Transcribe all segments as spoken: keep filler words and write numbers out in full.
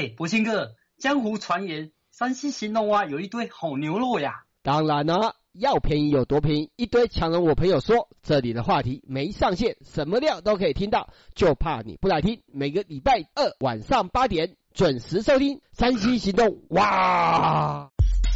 哎，博兴哥，江湖传言山西兴隆啊有一堆好牛肉呀。 当然了、啊，要便宜有多便宜，一堆强人我朋友说，这里的话题没上限，什么料都可以听到，就怕你不来听。每个礼拜二晚上八点准时收听山西行动。哇！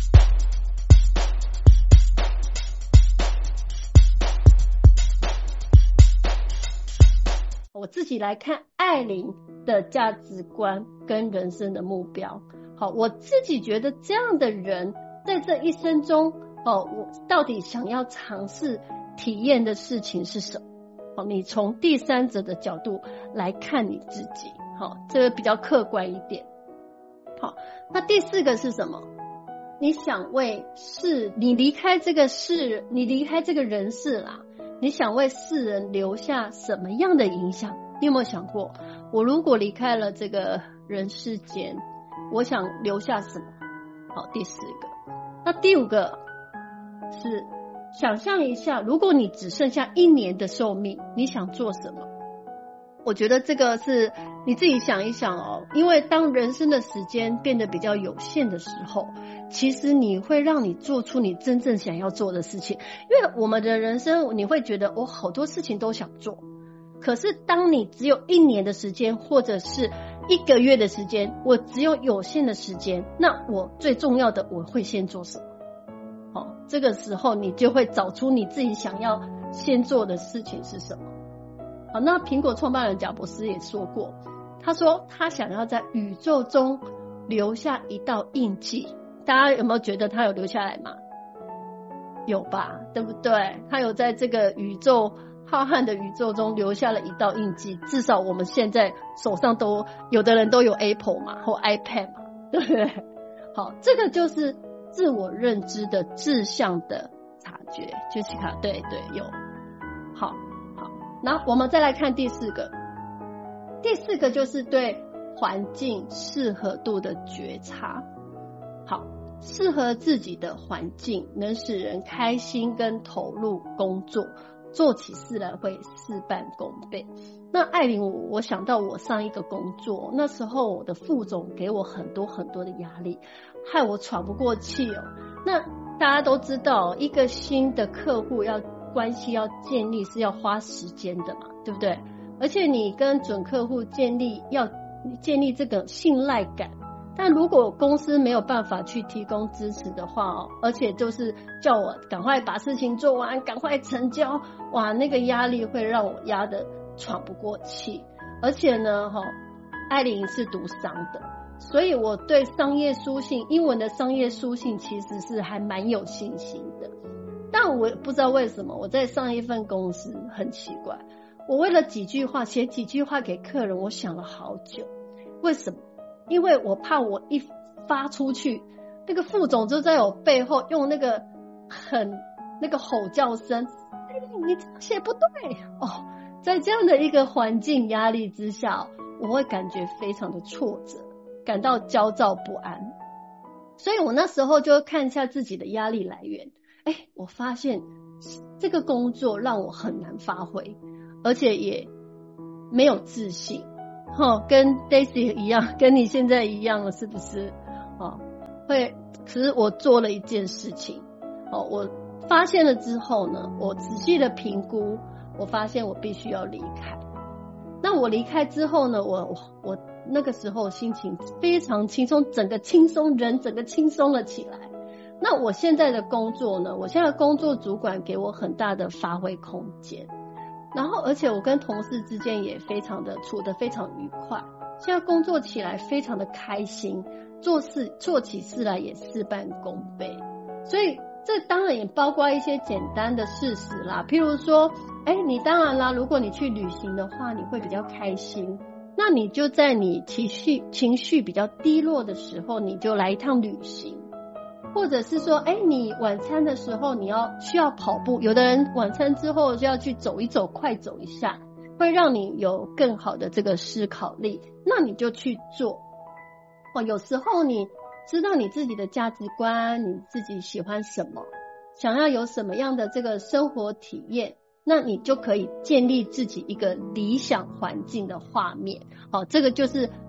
我自己来看艾琳的价值观跟人生的目标。好，我自己觉得这样的人在这一生中，哦，我到底想要尝试体验的事情是什么？哦，你从第三者的角度来看你自己，好，这个比较客观一点。好，那第四个是什么？你想为世，你离开这个世，你离开这个人世啦。你想为世人留下什么样的影响？你有没有想过，我如果离开了这个人世间，我想留下什么？好，第四个。那第五个是想象一下，如果你只剩下一年的寿命，你想做什么？我觉得这个是你自己想一想哦，因为当人生的时间变得比较有限的时候，其实你会让你做出你真正想要做的事情。因为我们的人生，你会觉得我好多事情都想做，可是当你只有一年的时间，或者是一个月的时间，我只有有限的时间，那我最重要的我会先做什么？哦，这个时候你就会找出你自己想要先做的事情是什么。好，那苹果创办人贾伯斯也说过，他说他想要在宇宙中留下一道印记。大家有没有觉得他有留下来吗？有吧，对不对？他有在这个宇宙浩瀚的宇宙中留下了一道印记，至少我们现在手上都有的人都有 Apple 嘛，或 iPad 嘛，对不对？好，这个就是自我认知的志向的察觉。就是看，对对，有。好。然后我们再来看第四个，第四个就是对环境适合度的觉察。好，适合自己的环境能使人开心跟投入工作，做起事来会事半功倍。那艾琳，我我想到我上一个工作，那时候我的副总给我很多很多的压力，害我喘不过气哦。那大家都知道，一个新的客户要关系要建立是要花时间的嘛，对不对？而且你跟准客户建立要建立这个信赖感，但如果公司没有办法去提供支持的话哦，而且就是叫我赶快把事情做完，赶快成交，哇，那个压力会让我压得喘不过气。而且呢，哈，艾琳是读商的，所以我对商业书信，英文的商业书信其实是还蛮有信心的。但我不知道为什么我在上一份公司很奇怪，我为了几句话写几句话给客人，我想了好久。为什么？因为我怕我一发出去，那个副总就在我背后用那个很那个吼叫声，哎，你这样写不对哦。在这样的一个环境压力之下，我会感觉非常的挫折，感到焦躁不安。所以我那时候就看一下自己的压力来源。哎，我发现这个工作让我很难发挥，而且也没有自信。哦，跟 Daisy 一样，跟你现在一样了，是不是？哦，会，可是我做了一件事情。哦，我发现了之后呢，我仔细的评估，我发现我必须要离开。那我离开之后呢，我我那个时候心情非常轻松，整个轻松，人整个轻松了起来。那我现在的工作呢，我现在的工作主管给我很大的发挥空间，然后而且我跟同事之间也非常的处得非常愉快，现在工作起来非常的开心，做事做起事来也事半功倍。所以这当然也包括一些简单的事实啦，譬如说，哎，你当然啦，如果你去旅行的话，你会比较开心，那你就在你情绪情绪比较低落的时候，你就来一趟旅行。或者是说，哎，你晚餐的时候你要需要跑步，有的人晚餐之后就要去走一走，快走一下，会让你有更好的这个思考力，那你就去做。哦，有时候你知道你自己的价值观，你自己喜欢什么，想要有什么样的这个生活体验，那你就可以建立自己一个理想环境的画面。好，这个就是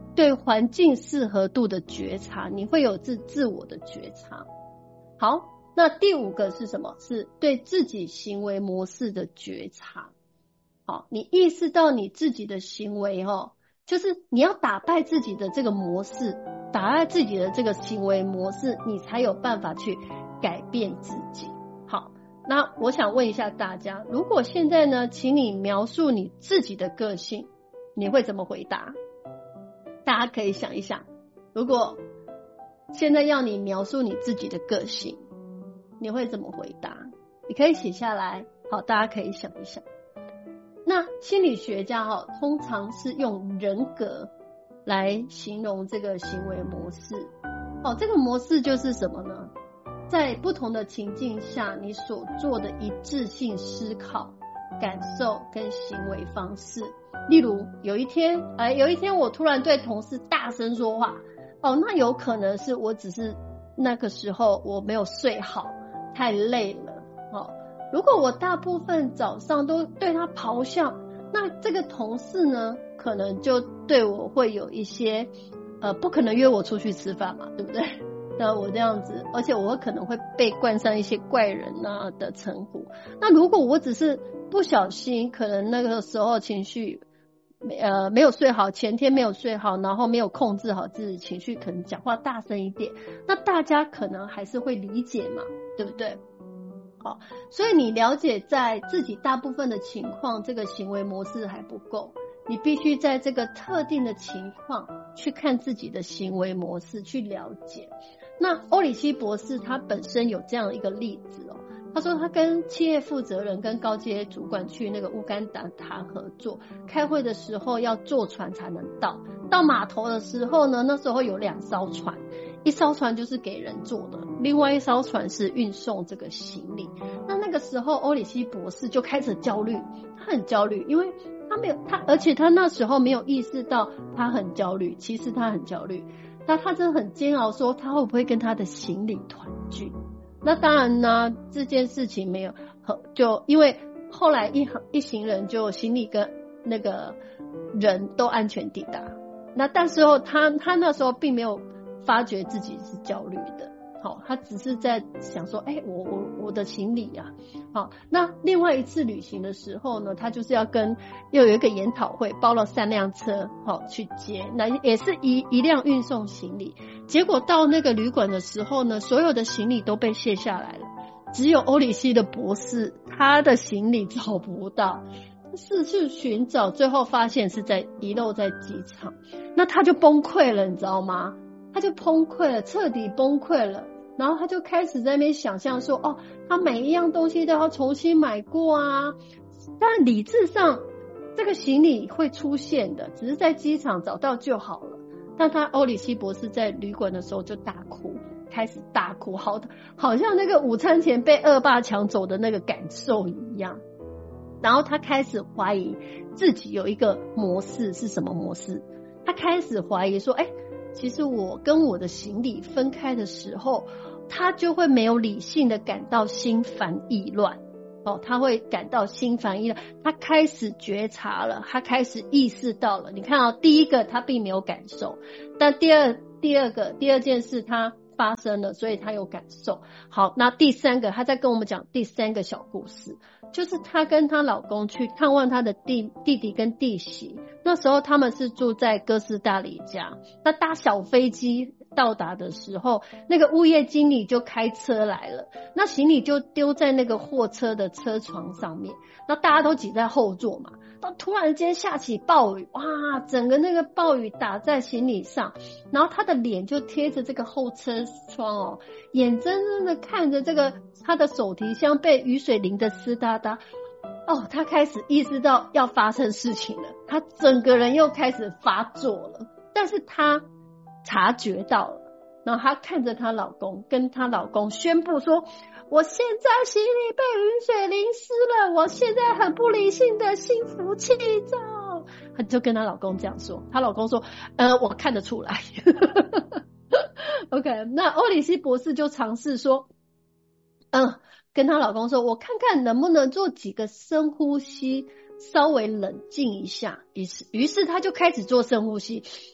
对环境适合度的觉察，你会有自自我的觉察。好，那第五个是什么？是对自己行为模式的觉察。好，你意识到你自己的行为哦，就是你要打败自己的这个模式，打败自己的这个行为模式，你才有办法去改变自己。好，那我想问一下大家，如果现在呢，请你描述你自己的个性，你会怎么回答？大家可以想一想，如果现在要你描述你自己的个性，你会怎么回答？你可以写下来，好，大家可以想一想。那心理学家哦，通常是用人格来形容这个行为模式。哦，这个模式就是什么呢？在不同的情境下，你所做的一致性思考、感受跟行为方式。例如，有一天，哎，有一天我突然对同事大声说话，哦，那有可能是我只是那个时候我没有睡好，太累了。哦，如果我大部分早上都对他咆哮，那这个同事呢，可能就对我会有一些，呃，不可能约我出去吃饭嘛，对不对？那我这样子，而且我可能会被冠上一些怪人啊的称呼。那如果我只是不小心，可能那个时候情绪，呃，没有睡好，前天没有睡好，然后没有控制好自己情绪，可能讲话大声一点，那大家可能还是会理解嘛，对不对？好，所以你了解在自己大部分的情况，这个行为模式还不够，你必须在这个特定的情况去看自己的行为模式，去了解。那欧里希博士他本身有这样一个例子哦，他说他跟企业负责人跟高阶主管去那个乌干达谈合作，开会的时候要坐船才能到，到码头的时候呢，那时候有两艘船，一艘船就是给人坐的，另外一艘船是运送这个行李。那那个时候欧里希博士就开始焦虑，他很焦虑，因为他没有他，而且他那时候没有意识到他很焦虑，其实他很焦虑。那他真的很煎熬，说他会不会跟他的行李团聚？那当然呢，这件事情没有，就因为后来一一行人就行李跟那个人都安全抵达。那但是后他他那时候并没有发觉自己是焦虑的，好，他只是在想说，哎、欸，我我我的行李啊，好，那另外一次旅行的时候呢，他就是要跟又有一个研讨会，包了三辆车，好去接，那也是一一辆运送行李，结果到那个旅馆的时候呢，所有的行李都被卸下来了，只有欧里希的博士，他的行李找不到。四处寻找，最后发现是在遗漏在机场，那他就崩溃了，你知道吗？他就崩溃了，彻底崩溃了。然后他就开始在那边想象说，哦，他每一样东西都要重新买过啊。但理智上，这个行李会出现的，只是在机场找到就好了。但他欧里希博士在旅馆的时候就大哭，开始大哭，好，好像那个午餐前被恶霸抢走的那个感受一样。然后他开始怀疑自己有一个模式，是什么模式？他开始怀疑说，哎，其实我跟我的行李分开的时候，他就会没有理性的感到心烦意乱。哦，他会感到心烦意乱，他开始觉察了，他开始意识到了。你看哦，第一个他并没有感受，但第二第二个第二件事他发生了，所以他有感受。好，那第三个他在跟我们讲第三个小故事，就是她跟她老公去看望她的弟弟弟跟弟媳，那时候他们是住在哥斯达黎加，那搭小飞机到达的时候，那个物业经理就开车来了，那行李就丢在那个货车的车床上面，那大家都挤在后座嘛，到突然间下起暴雨，哇，整个那个暴雨打在行李上，然后他的脸就贴着这个后车窗哦，眼睁睁的看着这个他的手提箱被雨水淋得湿哒哒。哦，他开始意识到要发生事情了，他整个人又开始发作了，但是他察觉到了，然后他看着她老公，跟她老公宣布说，我现在行李被雨水淋湿了，我现在很不理性的心浮气躁。她就跟她老公这样说，她老公说，呃，我看得出来。OK， 那欧里希博士就尝试说，嗯，跟她老公说，我看看能不能做几个深呼吸，稍微冷静一下。于是，于是她就开始做深呼吸。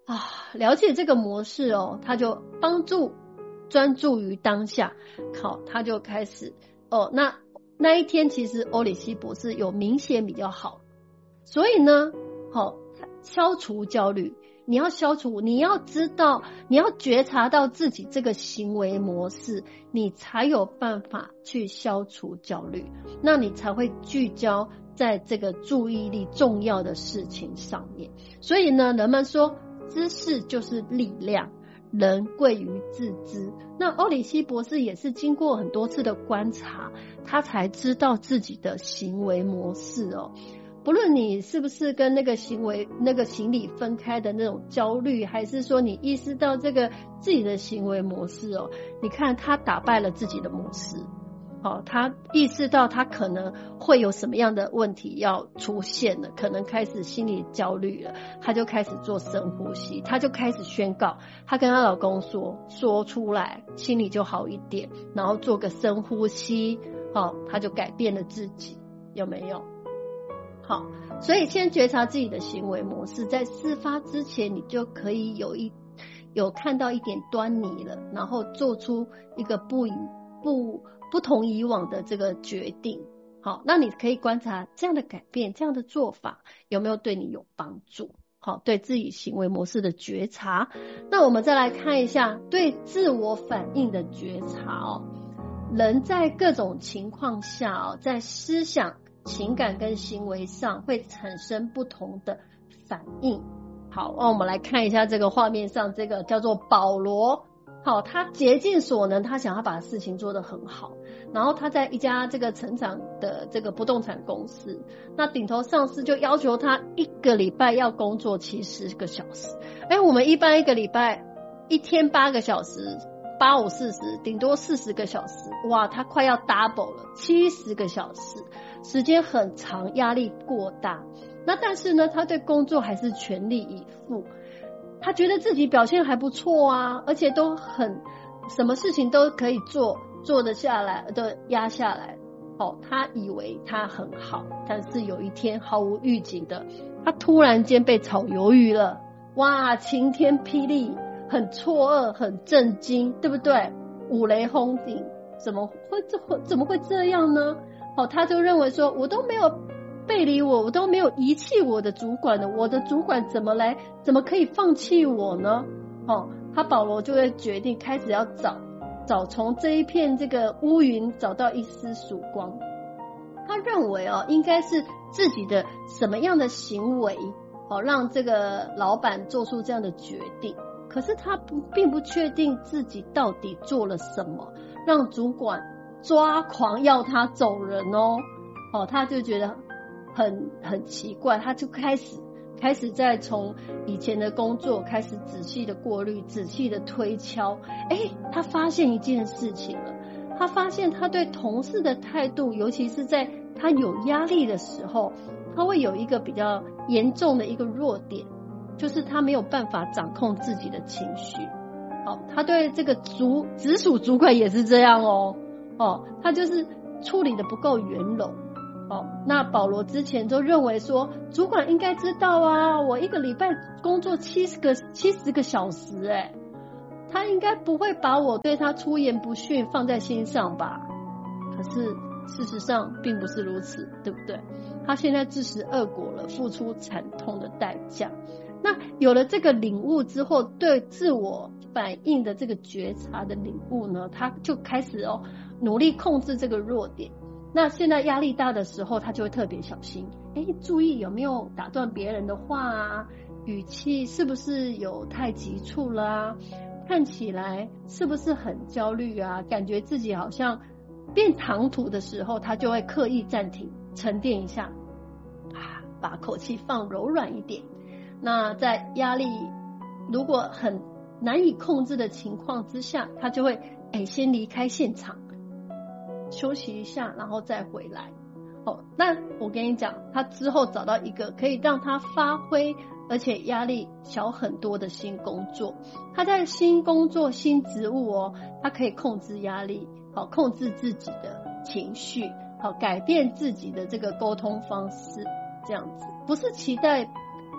啊，了解这个模式哦，他就帮助专注于当下。好，他就开始哦，那那一天其实欧里希博士有明显比较好，所以呢，好，消除焦虑。你要消除，你要知道，你要觉察到自己这个行为模式，你才有办法去消除焦虑，那你才会聚焦在这个注意力重要的事情上面。所以呢，人们说知识就是力量，人贵于自知。那欧里希博士也是经过很多次的观察，他才知道自己的行为模式哦。不论你是不是跟那个行为那个行李分开的那种焦虑，还是说你意识到这个自己的行为模式哦，你看他打败了自己的模式，哦，他意识到他可能会有什么样的问题要出现了，可能开始心理焦虑了，他就开始做深呼吸，他就开始宣告，他跟她老公说说出来，心里就好一点，然后做个深呼吸，哦，他就改变了自己，有没有？好，所以先觉察自己的行为模式，在事发之前你就可以有一有看到一点端倪了，然后做出一个不以不不同以往的这个决定。好，那你可以观察这样的改变，这样的做法有没有对你有帮助。好，对自己行为模式的觉察。那我们再来看一下对自我反应的觉察哦。人在各种情况下哦，在思想情感跟行为上会产生不同的反应。好，那我们来看一下这个画面上，这个叫做保罗。好，他竭尽所能，他想要把事情做得很好。然后他在一家这个成长的这个不动产公司，那顶头上司就要求他一个礼拜要工作七十个小时。哎，我们一般一个礼拜一天八个小时，八五四十，顶多四十个小时。哇，他快要 double 了，七十个小时。时间很长，压力过大。那但是呢，他对工作还是全力以赴。他觉得自己表现还不错啊，而且都很什么事情都可以做，做得下来，都压下来。哦，他以为他很好，但是有一天毫无预警的，他突然间被炒鱿鱼了。哇，晴天霹雳，很错愕，很震惊，对不对？五雷轰顶，怎么会这怎么会这样呢？哦，他就认为说，我都没有背离我，我都没有遗弃我的主管的，我的主管怎么来，怎么可以放弃我呢？哦，他保罗就会决定开始要找找从这一片这个乌云找到一丝曙光。他认为哦，应该是自己的什么样的行为哦，让这个老板做出这样的决定。可是他不并不确定自己到底做了什么，让主管抓狂要他走人哦。哦，他就觉得很很奇怪，他就开始开始在从以前的工作开始仔细的过滤，仔细的推敲。诶，他发现一件事情了，他发现他对同事的态度，尤其是在他有压力的时候，他会有一个比较严重的一个弱点，就是他没有办法掌控自己的情绪。好，他对这个主直属主管也是这样哦。哦，他就是处理的不够圆融。哦，那保罗之前就认为说，主管应该知道啊，我一个礼拜工作七十个七十个小时，哎，他应该不会把我对他出言不逊放在心上吧？可是事实上并不是如此，对不对？他现在自食恶果了，付出惨痛的代价。那有了这个领悟之后，对自我反应的这个觉察的领悟呢，他就开始哦努力控制这个弱点。那现在压力大的时候，他就会特别小心，哎，注意有没有打断别人的话啊，语气是不是有太急促了啊，看起来是不是很焦虑啊，感觉自己好像变唐突的时候，他就会刻意暂停，沉淀一下，啊，把口气放柔软一点。那在压力如果很难以控制的情况之下，他就会哎先离开现场，休息一下，然后再回来。哦，那我跟你讲，他之后找到一个可以让他发挥而且压力小很多的新工作。他在新工作新职务哦，他可以控制压力，好，控制自己的情绪，好，改变自己的这个沟通方式，这样子不是期待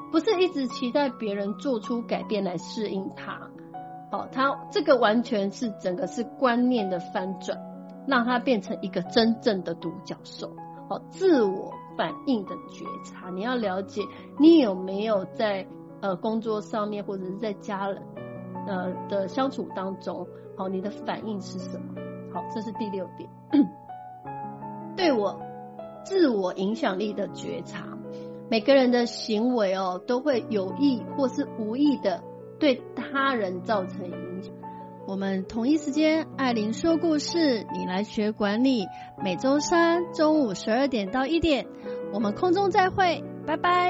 不是一直期待别人做出改变来适应他。好，他这个完全是整个是观念的翻转，让他变成一个真正的独角兽。好，自我反应的觉察，你要了解你有没有在呃工作上面或者是在家人呃的相处当中，好，你的反应是什么？好，这是第六点。对我自我影响力的觉察，每个人的行为哦都会有意或是无意的对他人造成影响。 我们同一时间，艾琳说故事，你来学管理，每周三中午十二点到一点，我们空中再会，拜拜。